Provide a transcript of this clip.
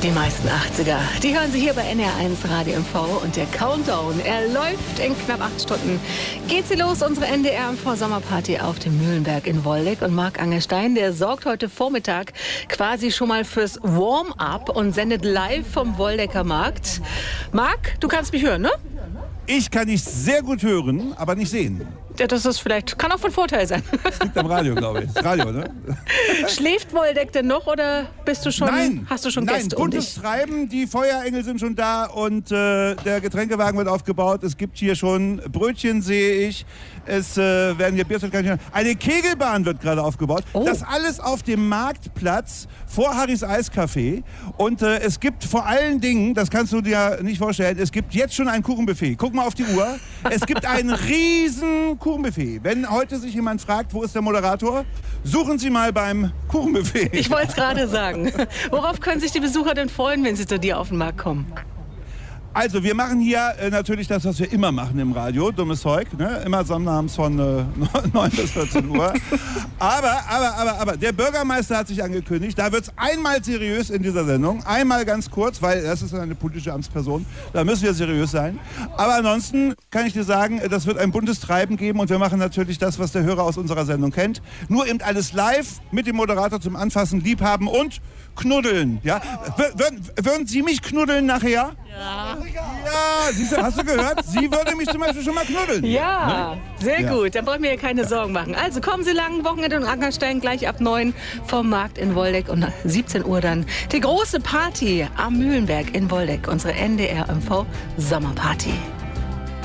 Die meisten 80er, die hören Sie hier bei NR1 Radio MV und der Countdown, er läuft in knapp 8 Stunden. Geht sie los, unsere NDR MV Sommerparty auf dem Mühlenberg in Woldeck. Und Marc Angerstein, der sorgt heute Vormittag quasi schon mal fürs Warm-up und sendet live vom Woldecker Markt. Marc, du kannst mich hören, ne? Ich kann dich sehr gut hören, aber nicht sehen. Ja, das ist vielleicht, kann auch von Vorteil sein. Das liegt am Radio, glaube ich. Das Radio, ne? Schläft Woldeck denn noch oder bist du schon, hast du schon Gäste um dich? Buntes Treiben, die Feuerengel sind schon da und der Getränkewagen wird aufgebaut. Es gibt hier schon Brötchen, sehe ich. Es werden hier Bierchen. Eine Kegelbahn wird gerade aufgebaut. Oh. Das alles auf dem Marktplatz vor Harrys Eiscafé. Und es gibt vor allen Dingen, das kannst du dir nicht vorstellen, es gibt jetzt schon ein Kuchenbuffet. Guck mal auf die Uhr. Es gibt einen riesen Kuchenbuffet. Wenn heute sich jemand fragt, wo ist der Moderator, suchen Sie mal beim Kuchenbuffet. Ich wollte es gerade sagen. Worauf können sich die Besucher denn freuen, wenn sie zu dir auf den Markt kommen? Also, wir machen hier natürlich das, was wir immer machen im Radio, dummes Zeug, ne? Immer sonnabends von 9 bis 14 Uhr. Aber, der Bürgermeister hat sich angekündigt, da wird es einmal seriös in dieser Sendung, einmal ganz kurz, weil das ist eine politische Amtsperson, da müssen wir seriös sein. Aber ansonsten kann ich dir sagen, das wird ein buntes Treiben geben und wir machen natürlich das, was der Hörer aus unserer Sendung kennt. Nur eben alles live mit dem Moderator zum Anfassen, Liebhaben und knuddeln. Ja? Würden Sie mich knuddeln nachher? Ja. Ja, siehst du, hast du gehört? Sie würde mich zum Beispiel schon mal knuddeln. Ja, ne? Sehr gut. Dann brauchen wir ja keine Sorgen machen. Also kommen Sie lang, Wochenende in Angerstein gleich ab 9 vom Markt in Woldeck und 17 Uhr dann die große Party am Mühlenberg in Woldeck, unsere NDR MV Sommerparty.